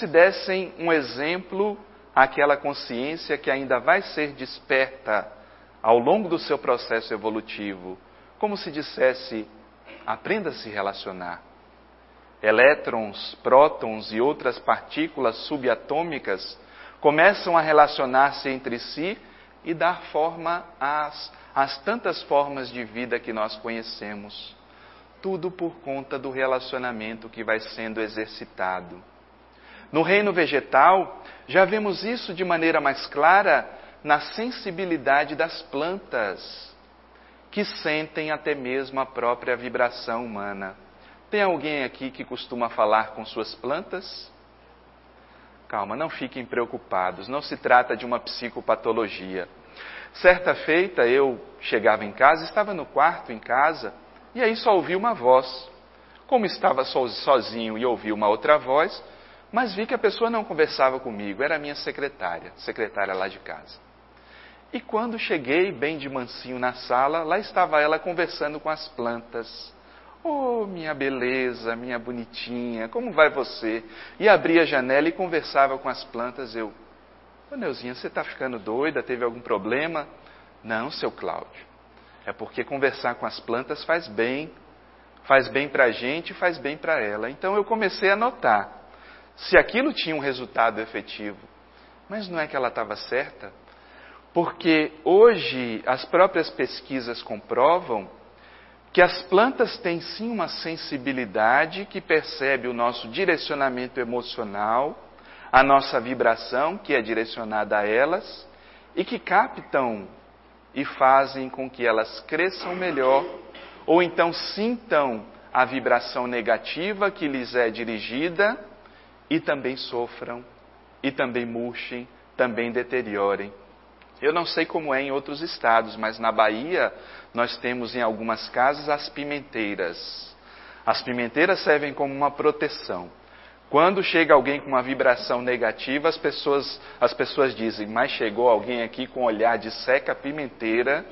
se dessem um exemplo àquela consciência que ainda vai ser desperta ao longo do seu processo evolutivo, como se dissesse, aprenda a se relacionar. Elétrons, prótons e outras partículas subatômicas começam a relacionar-se entre si e dar forma às tantas formas de vida que nós conhecemos. Tudo por conta do relacionamento que vai sendo exercitado. No reino vegetal, já vemos isso de maneira mais clara na sensibilidade das plantas, que sentem até mesmo a própria vibração humana. Tem alguém aqui que costuma falar com suas plantas? Calma, não fiquem preocupados, não se trata de uma psicopatologia. Certa feita eu chegava em casa, estava no quarto em casa, e aí só ouvi uma voz. Como estava sozinho e ouvi uma outra voz, mas vi que a pessoa não conversava comigo, era a minha secretária lá de casa. E quando cheguei bem de mansinho na sala, lá estava ela conversando com as plantas. Oh, minha beleza, minha bonitinha, como vai você? E abria a janela e conversava com as plantas. Eu, ô Neuzinha, você está ficando doida? Teve algum problema? Não, seu Cláudio. É porque conversar com as plantas faz bem para a gente e faz bem para ela. Então eu comecei a notar se aquilo tinha um resultado efetivo. Mas não é que ela estava certa? Porque hoje as próprias pesquisas comprovam que as plantas têm sim uma sensibilidade que percebe o nosso direcionamento emocional, a nossa vibração que é direcionada a elas, e que captam e fazem com que elas cresçam melhor, ou então sintam a vibração negativa que lhes é dirigida e também sofram, e também murchem, também deteriorem. Eu não sei como é em outros estados, mas na Bahia nós temos em algumas casas as pimenteiras. As pimenteiras servem como uma proteção. Quando chega alguém com uma vibração negativa, as pessoas dizem, mas chegou alguém aqui com um olhar de seca pimenteira.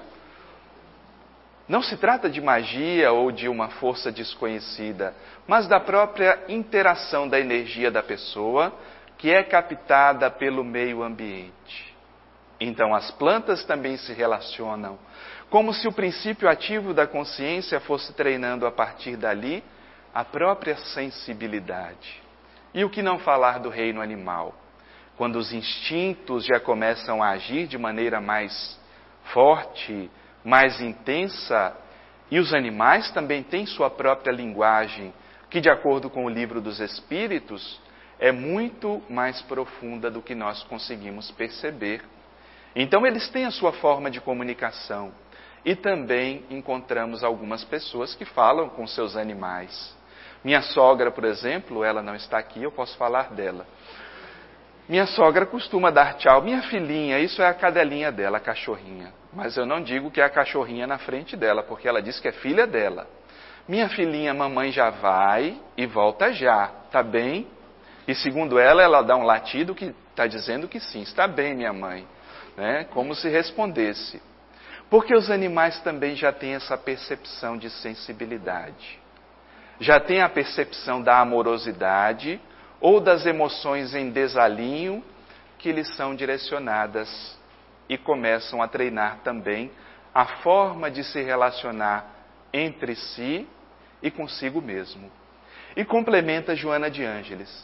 Não se trata de magia ou de uma força desconhecida, mas da própria interação da energia da pessoa, que é captada pelo meio ambiente. Então as plantas também se relacionam, como se o princípio ativo da consciência fosse treinando a partir dali a própria sensibilidade. E o que não falar do reino animal? Quando os instintos já começam a agir de maneira mais forte, mais intensa, e os animais também têm sua própria linguagem, que de acordo com o Livro dos Espíritos, é muito mais profunda do que nós conseguimos perceber. Então eles têm a sua forma de comunicação. E também encontramos algumas pessoas que falam com seus animais. Minha sogra, por exemplo, ela não está aqui, eu posso falar dela. Minha sogra costuma dar tchau. Minha filhinha, isso é a cadelinha dela, a cachorrinha. Mas eu não digo que é a cachorrinha na frente dela, porque ela diz que é filha dela. Minha filhinha, mamãe já vai e volta já, tá bem? E segundo ela dá um latido que está dizendo que sim, está bem, minha mãe. Né? Como se respondesse. Porque os animais também já têm essa percepção de sensibilidade. Já têm a percepção da amorosidade ou das emoções em desalinho que lhes são direcionadas e começam a treinar também a forma de se relacionar entre si e consigo mesmo. E complementa Joana de Ângeles.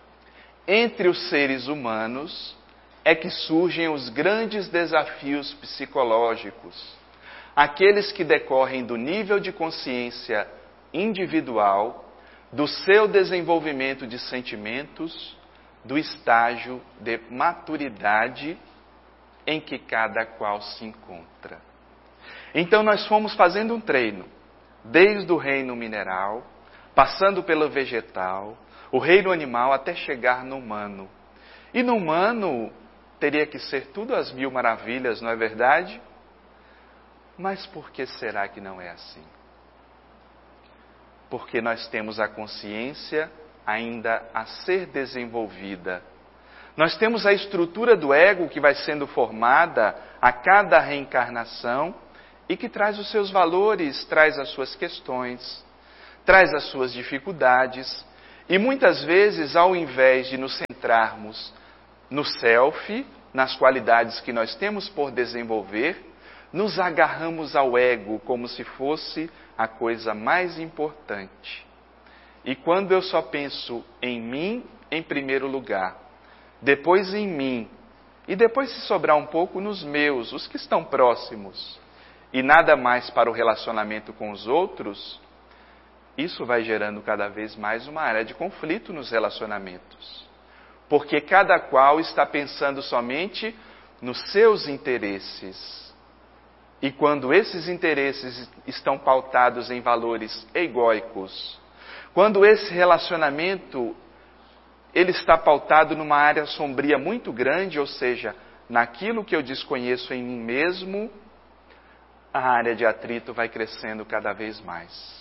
Entre os seres humanos é que surgem os grandes desafios psicológicos, aqueles que decorrem do nível de consciência individual, do seu desenvolvimento de sentimentos, do estágio de maturidade em que cada qual se encontra. Então nós fomos fazendo um treino, desde o reino mineral, passando pelo vegetal, o reino animal até chegar no humano. E no humano teria que ser tudo às mil maravilhas, não é verdade? Mas por que será que não é assim? Porque nós temos a consciência ainda a ser desenvolvida. Nós temos a estrutura do ego que vai sendo formada a cada reencarnação e que traz os seus valores, traz as suas questões, traz as suas dificuldades. E muitas vezes, ao invés de nos centrarmos no self, nas qualidades que nós temos por desenvolver, nos agarramos ao ego como se fosse a coisa mais importante. E quando eu só penso em mim, em primeiro lugar, depois em mim, e depois, se sobrar um pouco, nos meus, os que estão próximos, e nada mais para o relacionamento com os outros, isso vai gerando cada vez mais uma área de conflito nos relacionamentos. Porque cada qual está pensando somente nos seus interesses. E quando esses interesses estão pautados em valores egóicos, quando esse relacionamento ele está pautado numa área sombria muito grande, ou seja, naquilo que eu desconheço em mim mesmo, a área de atrito vai crescendo cada vez mais.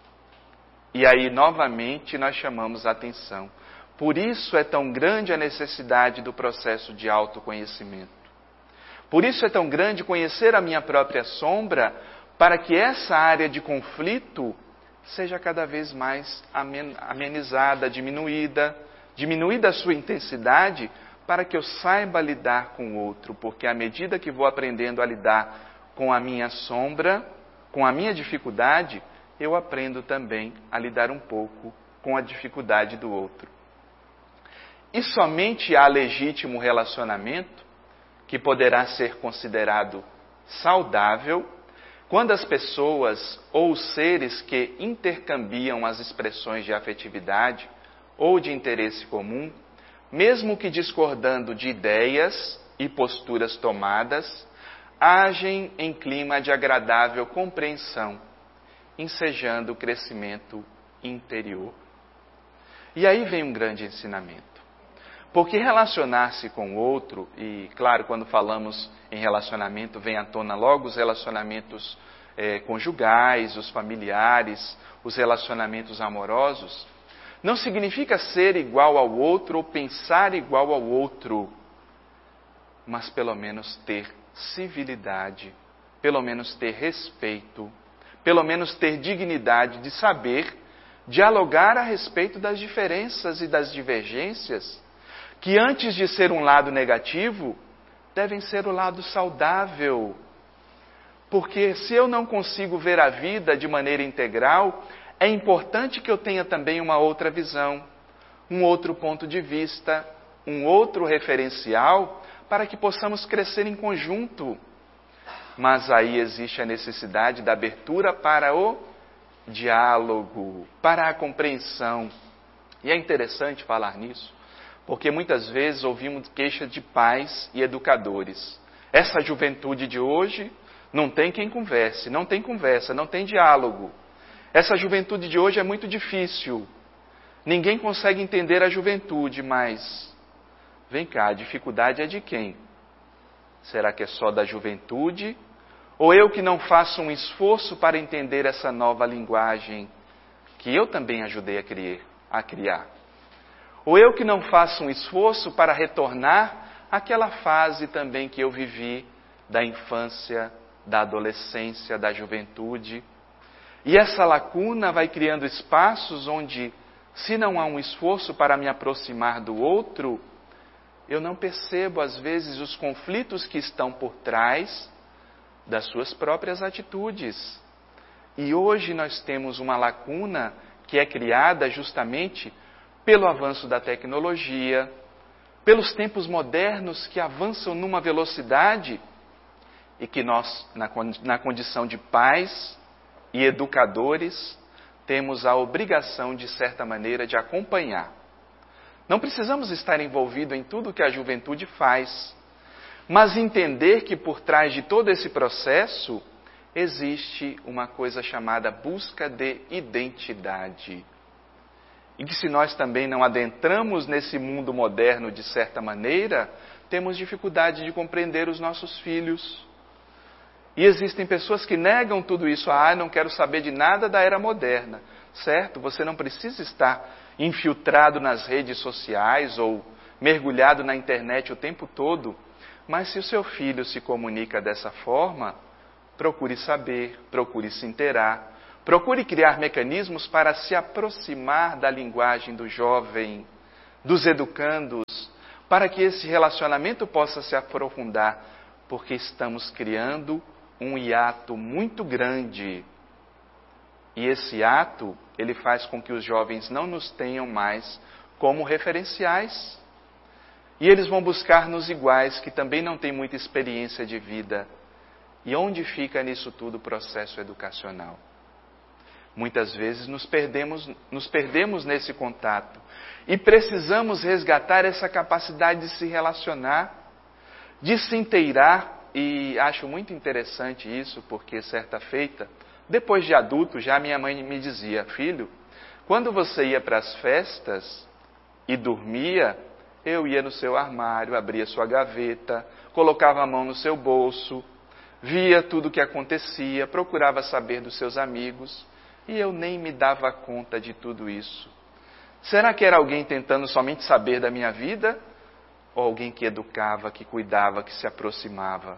E aí, novamente, nós chamamos a atenção. Por isso é tão grande a necessidade do processo de autoconhecimento. Por isso é tão grande conhecer a minha própria sombra, para que essa área de conflito seja cada vez mais amenizada, diminuída a sua intensidade, para que eu saiba lidar com o outro, porque à medida que vou aprendendo a lidar com a minha sombra, com a minha dificuldade, eu aprendo também a lidar um pouco com a dificuldade do outro. E somente há legítimo relacionamento, que poderá ser considerado saudável, quando as pessoas ou os seres que intercambiam as expressões de afetividade ou de interesse comum, mesmo que discordando de ideias e posturas tomadas, agem em clima de agradável compreensão, ensejando o crescimento interior. E aí vem um grande ensinamento. Porque relacionar-se com o outro, e claro, quando falamos em relacionamento, vem à tona logo os relacionamentos conjugais, os familiares, os relacionamentos amorosos, não significa ser igual ao outro ou pensar igual ao outro, mas pelo menos ter civilidade, pelo menos ter respeito, pelo menos ter dignidade de saber dialogar a respeito das diferenças e das divergências, que antes de ser um lado negativo, devem ser o lado saudável. Porque se eu não consigo ver a vida de maneira integral, é importante que eu tenha também uma outra visão, um outro ponto de vista, um outro referencial, para que possamos crescer em conjunto. Mas aí existe a necessidade da abertura para o diálogo, para a compreensão. E é interessante falar nisso, porque muitas vezes ouvimos queixas de pais e educadores. Essa juventude de hoje não tem quem converse, não tem conversa, não tem diálogo. Essa juventude de hoje é muito difícil. Ninguém consegue entender a juventude, mas vem cá, a dificuldade é de quem? Será que é só da juventude? Ou eu que não faço um esforço para entender essa nova linguagem que eu também ajudei a criar? Ou eu que não faço um esforço para retornar àquela fase também que eu vivi da infância, da adolescência, da juventude? E essa lacuna vai criando espaços onde, se não há um esforço para me aproximar do outro, eu não percebo às vezes os conflitos que estão por trás das suas próprias atitudes. E hoje nós temos uma lacuna que é criada justamente pelo avanço da tecnologia, pelos tempos modernos que avançam numa velocidade e que nós, na condição de pais e educadores, temos a obrigação, de certa maneira, de acompanhar. Não precisamos estar envolvidos em tudo que a juventude faz, mas entender que por trás de todo esse processo existe uma coisa chamada busca de identidade. E que se nós também não adentramos nesse mundo moderno de certa maneira, temos dificuldade de compreender os nossos filhos. E existem pessoas que negam tudo isso. Não quero saber de nada da era moderna. Certo? Você não precisa estar infiltrado nas redes sociais ou mergulhado na internet o tempo todo. Mas se o seu filho se comunica dessa forma, procure saber, procure se inteirar, Procure criar mecanismos para se aproximar da linguagem do jovem, dos educandos, para que esse relacionamento possa se aprofundar, porque estamos criando um hiato muito grande. E esse hiato, ele faz com que os jovens não nos tenham mais como referenciais. E eles vão buscar nos iguais, que também não têm muita experiência de vida. E onde fica nisso tudo o processo educacional? Muitas vezes nos perdemos nesse contato. E precisamos resgatar essa capacidade de se relacionar, de se inteirar. E acho muito interessante isso, porque certa feita, depois de adulto, já minha mãe me dizia: filho, quando você ia para as festas e dormia, eu ia no seu armário, abria sua gaveta, colocava a mão no seu bolso, via tudo o que acontecia, procurava saber dos seus amigos, e eu nem me dava conta de tudo isso. Será que era alguém tentando somente saber da minha vida? Ou alguém que educava, que cuidava, que se aproximava?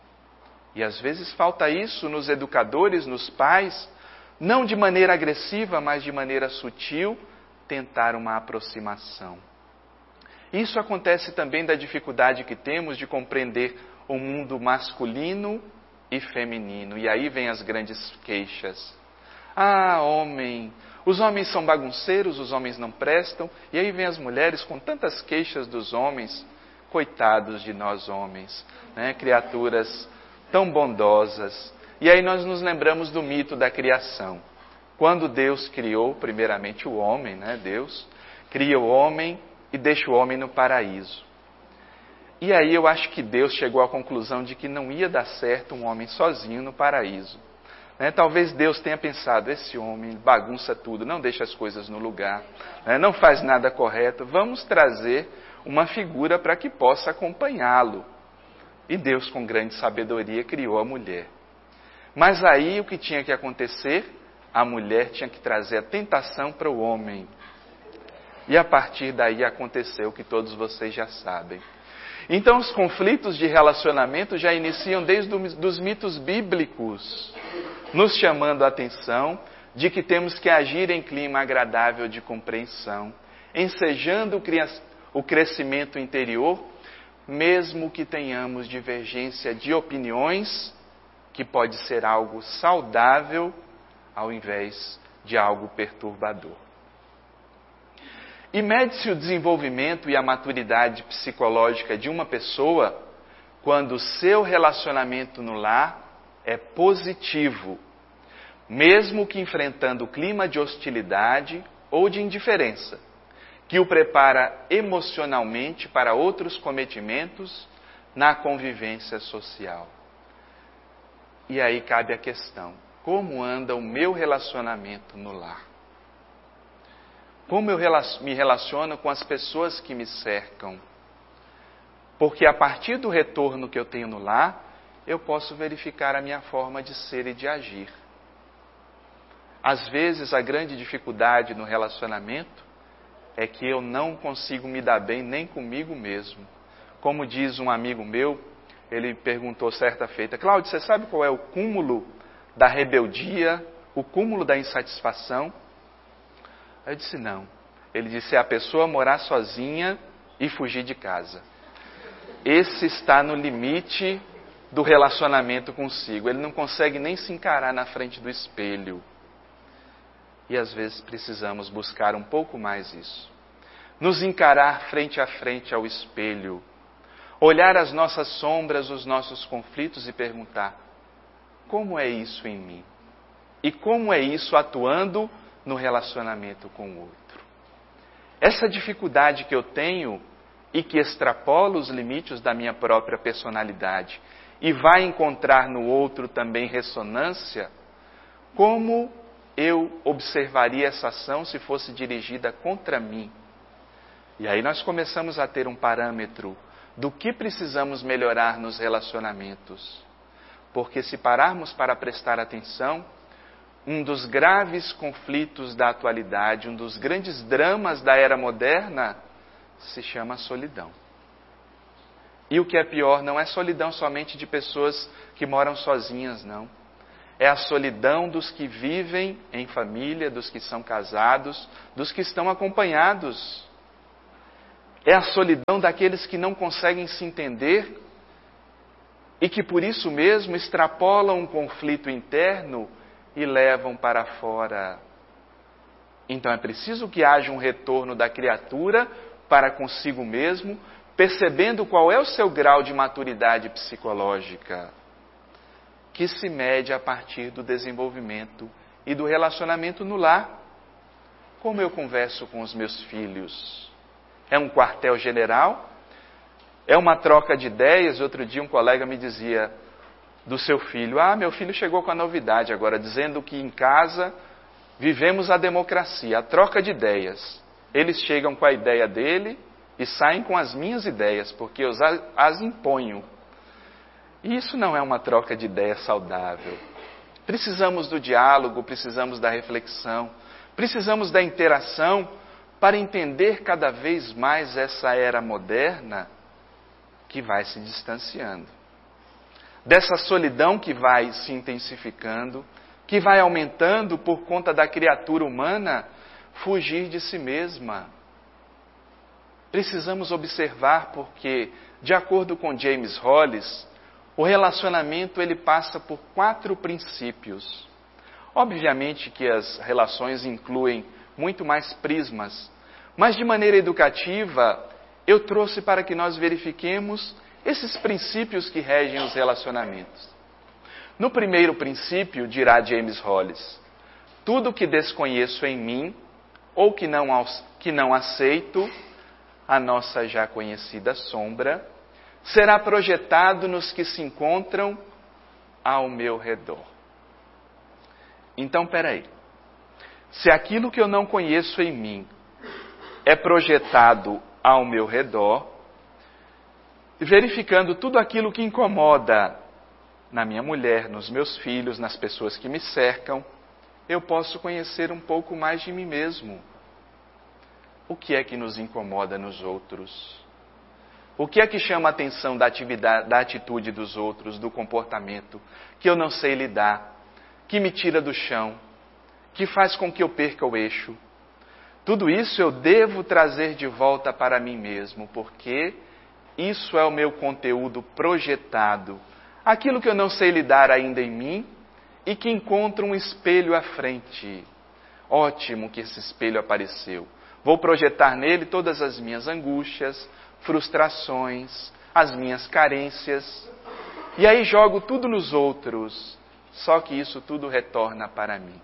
E às vezes falta isso nos educadores, nos pais, não de maneira agressiva, mas de maneira sutil, tentar uma aproximação. Isso acontece também da dificuldade que temos de compreender o mundo masculino e feminino. E aí vem as grandes queixas. Ah, homem, os homens são bagunceiros, os homens não prestam. E aí vem as mulheres com tantas queixas dos homens. Coitados de nós homens, né? Criaturas tão bondosas. E aí nós nos lembramos do mito da criação. Quando Deus criou primeiramente o homem, né? Deus cria o homem e deixa o homem no paraíso. E aí eu acho que Deus chegou à conclusão de que não ia dar certo um homem sozinho no paraíso. Talvez Deus tenha pensado: esse homem bagunça tudo, não deixa as coisas no lugar, não faz nada correto, vamos trazer uma figura para que possa acompanhá-lo. E Deus, com grande sabedoria, criou a mulher. Mas aí o que tinha que acontecer? A mulher tinha que trazer a tentação para o homem. E a partir daí aconteceu o que todos vocês já sabem. Então os conflitos de relacionamento já iniciam desde os mitos bíblicos, nos chamando a atenção de que temos que agir em clima agradável de compreensão, ensejando o crescimento interior, mesmo que tenhamos divergência de opiniões, que pode ser algo saudável ao invés de algo perturbador. E mede-se o desenvolvimento e a maturidade psicológica de uma pessoa quando o seu relacionamento no lar é positivo, mesmo que enfrentando o clima de hostilidade ou de indiferença, que o prepara emocionalmente para outros cometimentos na convivência social. E aí cabe a questão: como anda o meu relacionamento no lar? Como eu me relaciono com as pessoas que me cercam? Porque a partir do retorno que eu tenho no lar, eu posso verificar a minha forma de ser e de agir. Às vezes, a grande dificuldade no relacionamento é que eu não consigo me dar bem nem comigo mesmo. Como diz um amigo meu, ele perguntou certa feita: Cláudio, você sabe qual é o cúmulo da rebeldia, o cúmulo da insatisfação? Eu disse: não. Ele disse: é a pessoa morar sozinha e fugir de casa. Esse está no limite do relacionamento consigo. Ele não consegue nem se encarar na frente do espelho. E às vezes precisamos buscar um pouco mais isso. Nos encarar frente a frente ao espelho. Olhar as nossas sombras, os nossos conflitos e perguntar: como é isso em mim? E como é isso atuando no relacionamento com o outro? Essa dificuldade que eu tenho e que extrapola os limites da minha própria personalidade e vai encontrar no outro também ressonância, como eu observaria essa ação se fosse dirigida contra mim? E aí nós começamos a ter um parâmetro do que precisamos melhorar nos relacionamentos. Porque se pararmos para prestar atenção, um dos graves conflitos da atualidade, um dos grandes dramas da era moderna, se chama solidão. E o que é pior, não é solidão somente de pessoas que moram sozinhas, não. É a solidão dos que vivem em família, dos que são casados, dos que estão acompanhados. É a solidão daqueles que não conseguem se entender e que por isso mesmo extrapolam um conflito interno e levam para fora. Então é preciso que haja um retorno da criatura para consigo mesmo, percebendo qual é o seu grau de maturidade psicológica, que se mede a partir do desenvolvimento e do relacionamento no lar. Como eu converso com os meus filhos? É um quartel-general? É uma troca de ideias? Outro dia um colega me dizia do seu filho: meu filho chegou com a novidade agora, dizendo que em casa vivemos a democracia, a troca de ideias. Eles chegam com a ideia dele e saem com as minhas ideias, porque eu as imponho. E isso não é uma troca de ideias saudável. Precisamos do diálogo, precisamos da reflexão, precisamos da interação para entender cada vez mais essa era moderna que vai se distanciando. Dessa solidão que vai se intensificando, que vai aumentando por conta da criatura humana fugir de si mesma. Precisamos observar porque, de acordo com James Hollis, o relacionamento ele passa por 4 princípios. Obviamente que as relações incluem muito mais prismas, mas de maneira educativa eu trouxe para que nós verifiquemos esses princípios que regem os relacionamentos. No primeiro princípio, dirá James Hollis, tudo que desconheço em mim ou que não aceito, a nossa já conhecida sombra, será projetado nos que se encontram ao meu redor. Então, peraí. Se aquilo que eu não conheço em mim é projetado ao meu redor, verificando tudo aquilo que incomoda na minha mulher, nos meus filhos, nas pessoas que me cercam, eu posso conhecer um pouco mais de mim mesmo. O que é que nos incomoda nos outros? O que é que chama a atenção da atitude dos outros, do comportamento, que eu não sei lidar, que me tira do chão, que faz com que eu perca o eixo? Tudo isso eu devo trazer de volta para mim mesmo, porque isso é o meu conteúdo projetado, aquilo que eu não sei lidar ainda em mim e que encontro um espelho à frente. Ótimo que esse espelho apareceu. Vou projetar nele todas as minhas angústias, frustrações, as minhas carências. E aí jogo tudo nos outros. Só que isso tudo retorna para mim.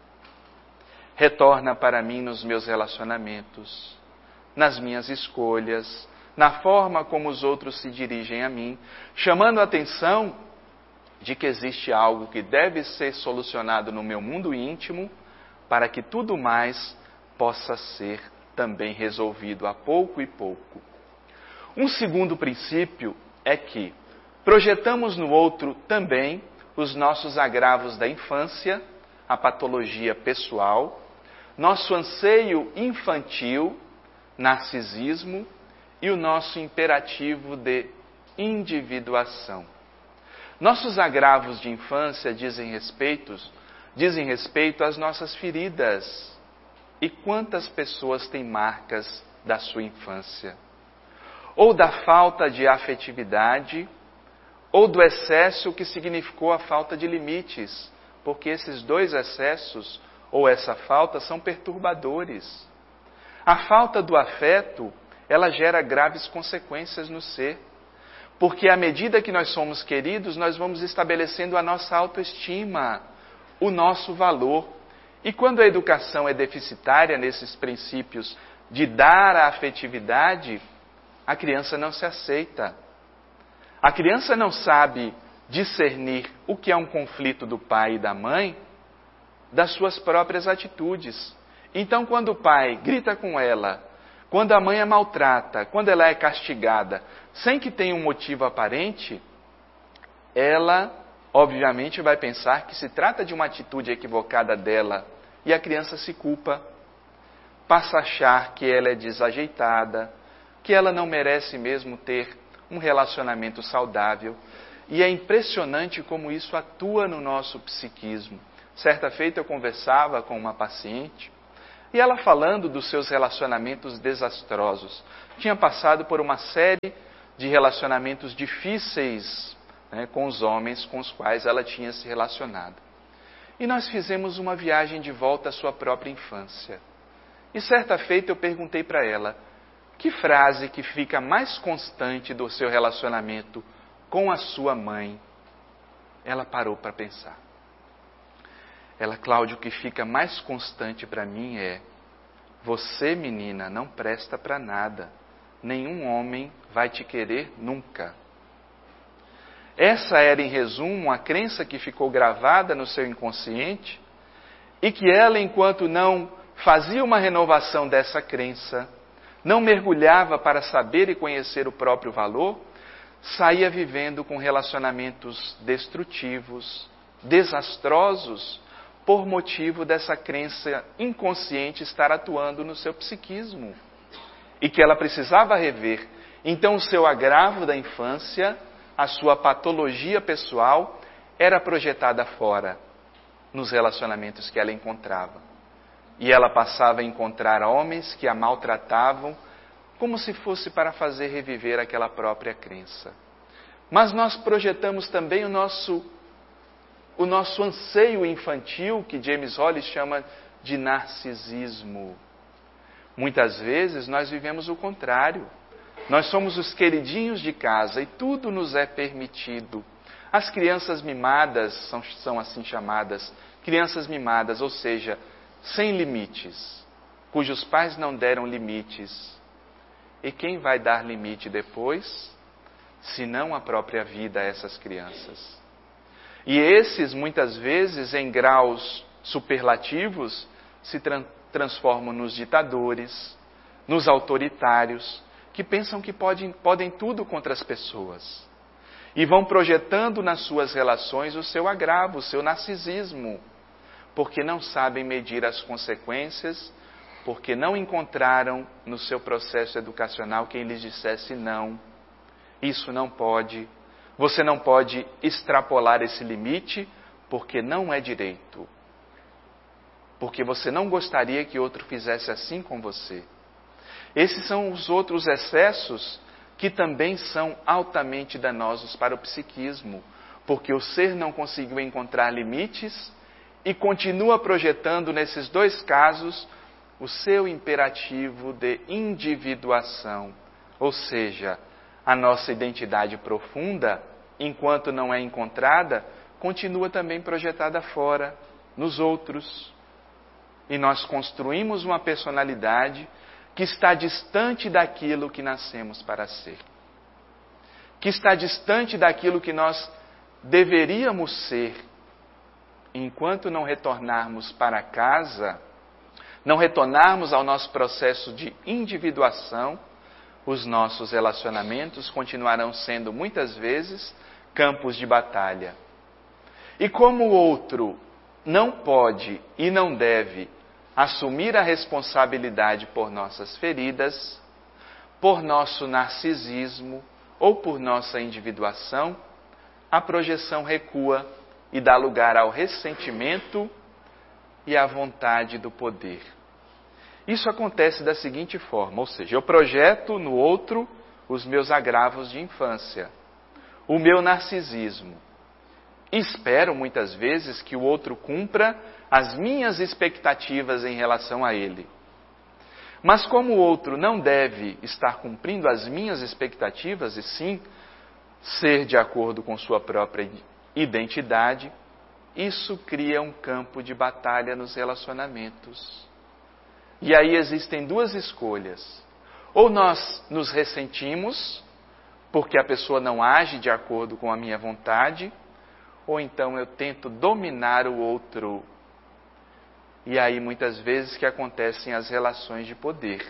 Retorna para mim nos meus relacionamentos, nas minhas escolhas, na forma como os outros se dirigem a mim, chamando a atenção de que existe algo que deve ser solucionado no meu mundo íntimo para que tudo mais possa ser também resolvido a pouco e pouco. Um segundo princípio é que projetamos no outro também os nossos agravos da infância, a patologia pessoal, nosso anseio infantil, narcisismo e o nosso imperativo de individuação. Nossos agravos de infância dizem respeito às nossas feridas. E quantas pessoas têm marcas da sua infância? Ou da falta de afetividade, ou do excesso que significou a falta de limites, porque esses 2 excessos ou essa falta são perturbadores. A falta do afeto, ela gera graves consequências no ser, porque à medida que nós somos queridos, nós vamos estabelecendo a nossa autoestima, o nosso valor. E quando a educação é deficitária nesses princípios de dar a afetividade, a criança não se aceita. A criança não sabe discernir o que é um conflito do pai e da mãe das suas próprias atitudes. Então, quando o pai grita com ela, quando a mãe a maltrata, quando ela é castigada, sem que tenha um motivo aparente, ela, obviamente, vai pensar que se trata de uma atitude equivocada dela e a criança se culpa, passa a achar que ela é desajeitada, que ela não merece mesmo ter um relacionamento saudável. E é impressionante como isso atua no nosso psiquismo. Certa feita eu conversava com uma paciente e ela falando dos seus relacionamentos desastrosos. Tinha passado por uma série de relacionamentos difíceis, né, com os homens com os quais ela tinha se relacionado. E nós fizemos uma viagem de volta à sua própria infância. E certa feita eu perguntei para ela, que frase que fica mais constante do seu relacionamento com a sua mãe? Ela parou para pensar. Ela, Cláudio, o que fica mais constante para mim é: você, menina, não presta para nada. Nenhum homem vai te querer nunca. Essa era, em resumo, a crença que ficou gravada no seu inconsciente e que ela, enquanto não fazia uma renovação dessa crença, não mergulhava para saber e conhecer o próprio valor, saía vivendo com relacionamentos destrutivos, desastrosos, por motivo dessa crença inconsciente estar atuando no seu psiquismo. E que ela precisava rever. Então, o seu agravo da infância, a sua patologia pessoal, era projetada fora, nos relacionamentos que ela encontrava. E ela passava a encontrar homens que a maltratavam, como se fosse para fazer reviver aquela própria crença. Mas nós projetamos também o nosso anseio infantil, que James Hollis chama de narcisismo. Muitas vezes nós vivemos o contrário. Nós somos os queridinhos de casa e tudo nos é permitido. As crianças mimadas são assim chamadas, crianças mimadas, ou seja, sem limites, cujos pais não deram limites. E quem vai dar limite depois, se não a própria vida a essas crianças? E esses, muitas vezes, em graus superlativos, se transformam nos ditadores, nos autoritários, que pensam que podem tudo contra as pessoas. E vão projetando nas suas relações o seu agravo, o seu narcisismo, porque não sabem medir as consequências, porque não encontraram no seu processo educacional quem lhes dissesse não, isso não pode, você não pode extrapolar esse limite, porque não é direito. Porque você não gostaria que outro fizesse assim com você. Esses são os outros excessos que também são altamente danosos para o psiquismo, porque o ser não conseguiu encontrar limites e continua projetando nesses dois casos o seu imperativo de individuação, ou seja, a nossa identidade profunda, enquanto não é encontrada, continua também projetada fora, nos outros. E nós construímos uma personalidade que está distante daquilo que nascemos para ser. Que está distante daquilo que nós deveríamos ser. Enquanto não retornarmos para casa, não retornarmos ao nosso processo de individuação, os nossos relacionamentos continuarão sendo muitas vezes campos de batalha. E como o outro não pode e não deve assumir a responsabilidade por nossas feridas, por nosso narcisismo ou por nossa individuação, a projeção recua e dá lugar ao ressentimento e à vontade do poder. Isso acontece da seguinte forma, ou seja, eu projeto no outro os meus agravos de infância, o meu narcisismo. Espero muitas vezes que o outro cumpra as minhas expectativas em relação a ele. Mas como o outro não deve estar cumprindo as minhas expectativas, e sim ser de acordo com sua própria identidade, isso cria um campo de batalha nos relacionamentos. E aí existem duas escolhas. Ou nós nos ressentimos, porque a pessoa não age de acordo com a minha vontade, ou então eu tento dominar o outro. E aí muitas vezes que acontecem as relações de poder.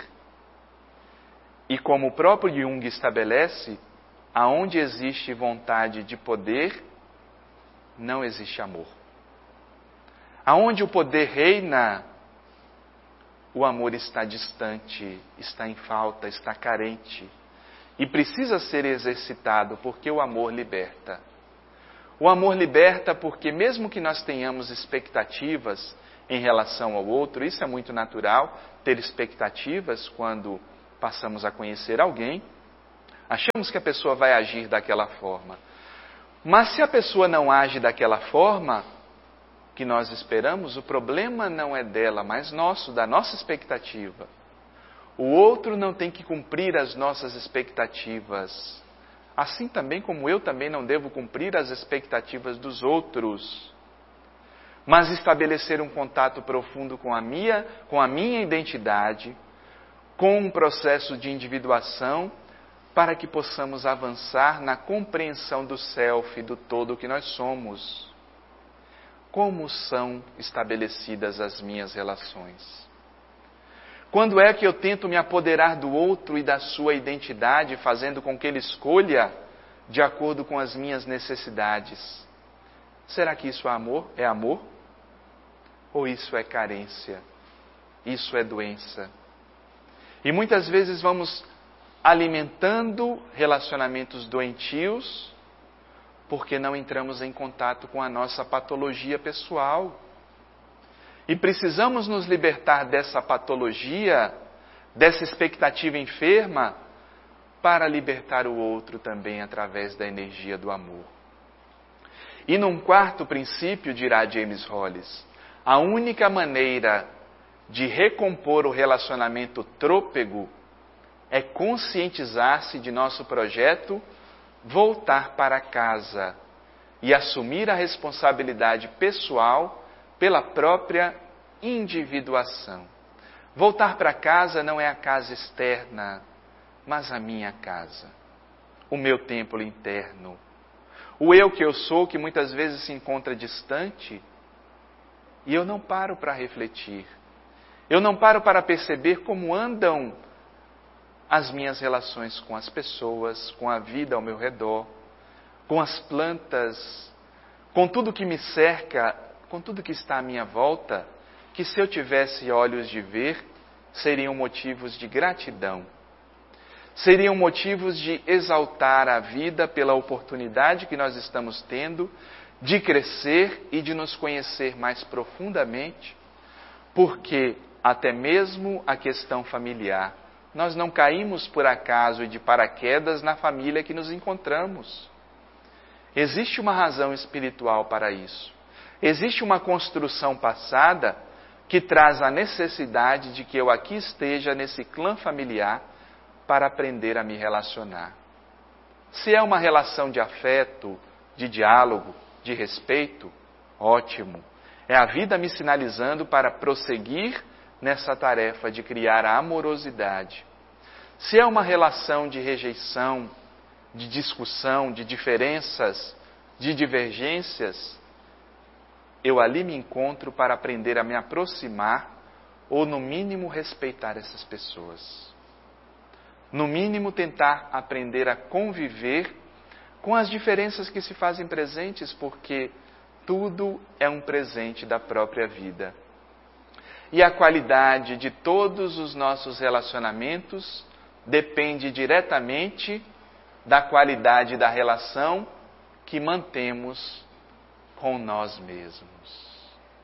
E como o próprio Jung estabelece, aonde existe vontade de poder, não existe amor. Aonde o poder reina, o amor está distante, está em falta, está carente. E precisa ser exercitado, porque o amor liberta. O amor liberta porque mesmo que nós tenhamos expectativas em relação ao outro, isso é muito natural, ter expectativas quando passamos a conhecer alguém, achamos que a pessoa vai agir daquela forma. Mas se a pessoa não age daquela forma que nós esperamos, o problema não é dela, mas nosso, da nossa expectativa. O outro não tem que cumprir as nossas expectativas. Assim também como eu também não devo cumprir as expectativas dos outros. Mas estabelecer um contato profundo com a minha identidade, com um processo de individuação, para que possamos avançar na compreensão do self, do todo que nós somos. Como são estabelecidas as minhas relações? Quando é que eu tento me apoderar do outro e da sua identidade, fazendo com que ele escolha de acordo com as minhas necessidades? Será que isso é amor? É amor? Ou isso é carência? Isso é doença? E muitas vezes vamos alimentando relacionamentos doentios porque não entramos em contato com a nossa patologia pessoal. E precisamos nos libertar dessa patologia, dessa expectativa enferma, para libertar o outro também através da energia do amor. E num quarto princípio, dirá James Hollis, a única maneira de recompor o relacionamento trôpego é conscientizar-se de nosso projeto, voltar para casa e assumir a responsabilidade pessoal pela própria individuação. Voltar para casa não é a casa externa, mas a minha casa, o meu templo interno. O eu que eu sou, que muitas vezes se encontra distante, e eu não paro para refletir. Eu não paro para perceber como andam as minhas relações com as pessoas, com a vida ao meu redor, com as plantas, com tudo que me cerca, com tudo que está à minha volta, que se eu tivesse olhos de ver, seriam motivos de gratidão. Seriam motivos de exaltar a vida pela oportunidade que nós estamos tendo de crescer e de nos conhecer mais profundamente, porque até mesmo a questão familiar, nós não caímos por acaso e de paraquedas na família que nos encontramos. Existe uma razão espiritual para isso. Existe uma construção passada que traz a necessidade de que eu aqui esteja nesse clã familiar para aprender a me relacionar. Se é uma relação de afeto, de diálogo, de respeito, ótimo. É a vida me sinalizando para prosseguir nessa tarefa de criar a amorosidade. Se é uma relação de rejeição, de discussão, de diferenças, de divergências, eu ali me encontro para aprender a me aproximar ou, no mínimo, respeitar essas pessoas. No mínimo, tentar aprender a conviver com as diferenças que se fazem presentes, porque tudo é um presente da própria vida. E a qualidade de todos os nossos relacionamentos depende diretamente da qualidade da relação que mantemos com nós mesmos.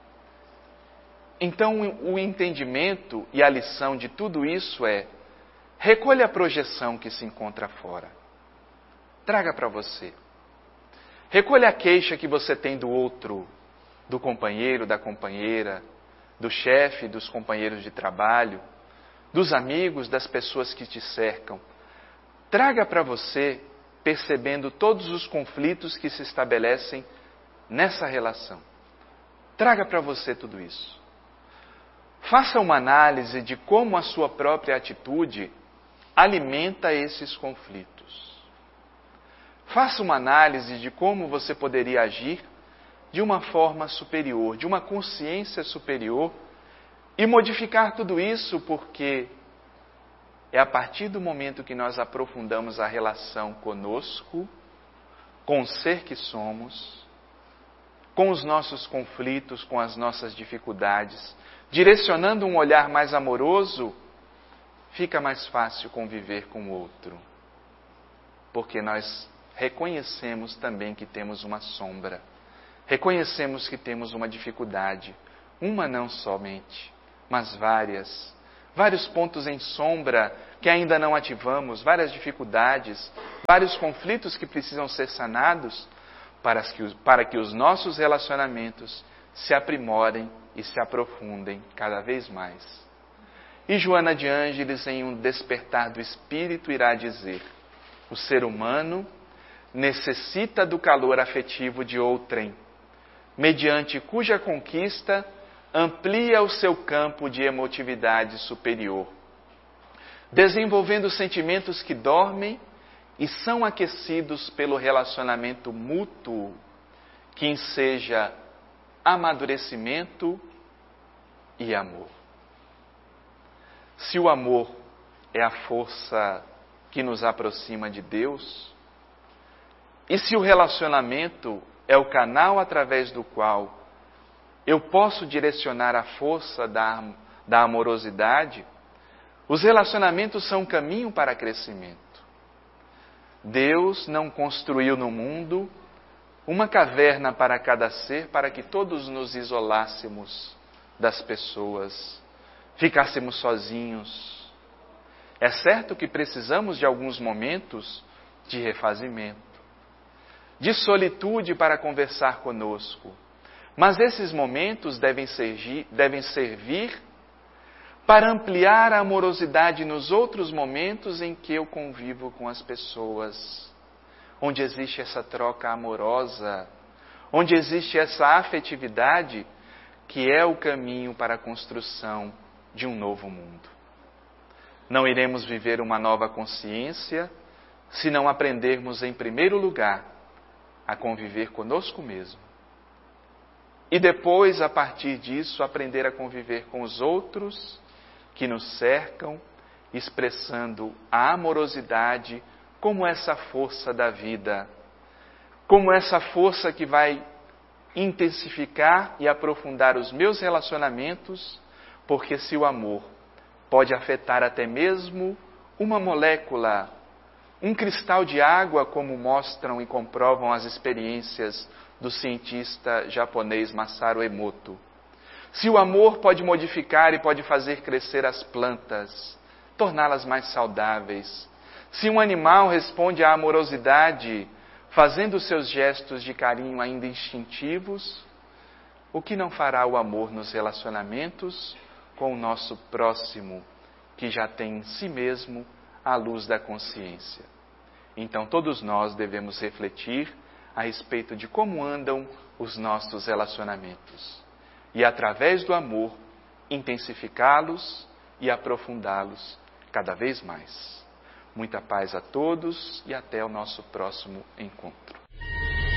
Então, o entendimento e a lição de tudo isso é: recolha a projeção que se encontra fora. Traga para você. Recolha a queixa que você tem do outro, do companheiro, da companheira, do chefe, dos companheiros de trabalho, dos amigos, das pessoas que te cercam. Traga para você, percebendo todos os conflitos que se estabelecem nessa relação. Traga para você tudo isso. Faça uma análise de como a sua própria atitude alimenta esses conflitos. Faça uma análise de como você poderia agir de uma forma superior, de uma consciência superior, e modificar tudo isso, porque é a partir do momento que nós aprofundamos a relação conosco, com o ser que somos, com os nossos conflitos, com as nossas dificuldades, direcionando um olhar mais amoroso, fica mais fácil conviver com o outro. Porque nós reconhecemos também que temos uma sombra. Reconhecemos que temos uma dificuldade, uma não somente, mas várias. Vários pontos em sombra que ainda não ativamos, várias dificuldades, vários conflitos que precisam ser sanados para que os nossos relacionamentos se aprimorem e se aprofundem cada vez mais. E Joana de Ângeles, em um despertar do espírito, irá dizer: o ser humano necessita do calor afetivo de outrem, mediante cuja conquista amplia o seu campo de emotividade superior, desenvolvendo sentimentos que dormem e são aquecidos pelo relacionamento mútuo, que enseja amadurecimento e amor. Se o amor é a força que nos aproxima de Deus, e se o relacionamento é o canal através do qual eu posso direcionar a força da amorosidade, os relacionamentos são um caminho para crescimento. Deus não construiu no mundo uma caverna para cada ser para que todos nos isolássemos das pessoas, ficássemos sozinhos. É certo que precisamos de alguns momentos de refazimento, de solitude para conversar conosco, mas esses momentos devem servir para ampliar a amorosidade nos outros momentos em que eu convivo com as pessoas, onde existe essa troca amorosa, onde existe essa afetividade que é o caminho para a construção de um novo mundo. Não iremos viver uma nova consciência se não aprendermos, em primeiro lugar, a conviver conosco mesmo. E depois, a partir disso, aprender a conviver com os outros que nos cercam, expressando a amorosidade como essa força da vida, como essa força que vai intensificar e aprofundar os meus relacionamentos, porque se o amor pode afetar até mesmo uma molécula, um cristal de água, como mostram e comprovam as experiências do cientista japonês Masaru Emoto. Se o amor pode modificar e pode fazer crescer as plantas, torná-las mais saudáveis. Se um animal responde à amorosidade, fazendo seus gestos de carinho ainda instintivos, o que não fará o amor nos relacionamentos com o nosso próximo, que já tem em si mesmo a luz da consciência? Então todos nós devemos refletir a respeito de como andam os nossos relacionamentos. E através do amor, intensificá-los e aprofundá-los cada vez mais. Muita paz a todos e até o nosso próximo encontro.